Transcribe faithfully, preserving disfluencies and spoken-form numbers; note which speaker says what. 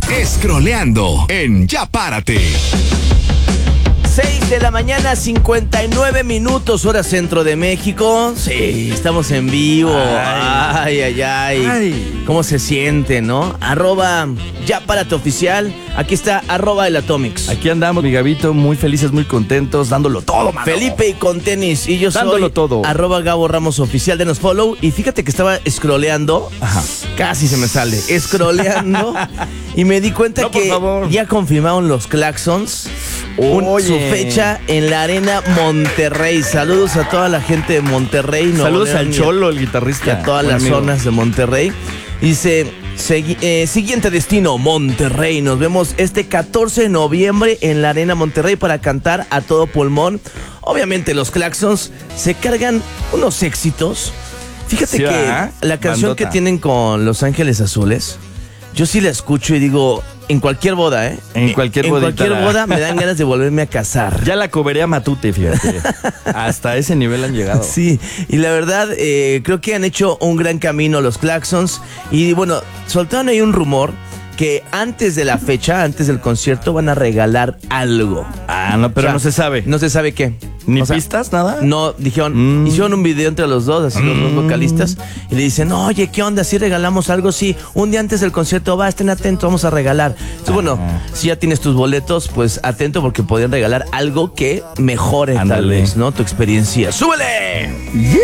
Speaker 1: Scrolleando en Ya Párate.
Speaker 2: seis de la mañana, cincuenta y nueve minutos, hora centro de México. Sí, estamos en vivo. Ay, ay, ay.
Speaker 3: Ay.
Speaker 2: ¿Cómo se siente, no? Arroba Ya Párate Oficial. Aquí está, arroba el Atomics.
Speaker 3: Aquí andamos, mi Gabito, muy felices, muy contentos, dándolo todo, mano.
Speaker 2: Felipe y con tenis. Y yo
Speaker 3: Dándolo
Speaker 2: soy
Speaker 3: todo.
Speaker 2: arroba Gabo Ramos Oficial. Denos follow. Y fíjate que estaba scrolleando.
Speaker 3: Ajá.
Speaker 2: Casi se me sale. Scrolleando. Y me di cuenta
Speaker 3: No, por
Speaker 2: que
Speaker 3: favor.
Speaker 2: ya confirmaron los Claxons. Un-
Speaker 3: Oye.
Speaker 2: su fecha en la Arena Monterrey. Saludos a toda la gente de Monterrey. Nuevo
Speaker 3: Saludos
Speaker 2: León,
Speaker 3: al
Speaker 2: y a-
Speaker 3: Cholo, el
Speaker 2: y
Speaker 3: guitarrista.
Speaker 2: a todas
Speaker 3: Buen
Speaker 2: las
Speaker 3: amigo.
Speaker 2: zonas de Monterrey. Dice, segui- eh, siguiente destino, Monterrey. Nos vemos este catorce de noviembre en la Arena Monterrey para cantar a todo pulmón. Obviamente los Claxons se cargan unos éxitos. Fíjate
Speaker 3: Sí,
Speaker 2: que
Speaker 3: ¿verdad?
Speaker 2: la canción
Speaker 3: Bandota.
Speaker 2: que tienen con Los Ángeles Azules, yo sí la escucho y digo, en cualquier boda, ¿eh?
Speaker 3: En cualquier
Speaker 2: En
Speaker 3: bodita
Speaker 2: cualquier
Speaker 3: la-
Speaker 2: boda me dan ganas de volverme a casar.
Speaker 3: Ya la cobería Matute, fíjate. Hasta ese nivel han llegado.
Speaker 2: Sí, y la verdad, eh, creo que han hecho un gran camino los Claxons. Y bueno, soltaron ahí un rumor que antes de la fecha, antes del concierto, van a regalar algo.
Speaker 3: Ah, no, pero
Speaker 2: O sea,
Speaker 3: no se sabe.
Speaker 2: No se sabe qué.
Speaker 3: ¿Ni
Speaker 2: O sea,
Speaker 3: pistas, nada?
Speaker 2: No, dijeron,
Speaker 3: Mm.
Speaker 2: hicieron un video entre los dos, así los dos vocalistas, y le dicen, oye, ¿qué onda? ¿Sí regalamos algo? Sí, un día antes del concierto, va, estén atentos, vamos a regalar. Entonces, bueno, si ya tienes tus boletos, pues atento porque podrían regalar algo que mejore tal
Speaker 3: Ándale.
Speaker 2: vez, ¿no? Tu experiencia. ¡Súbele!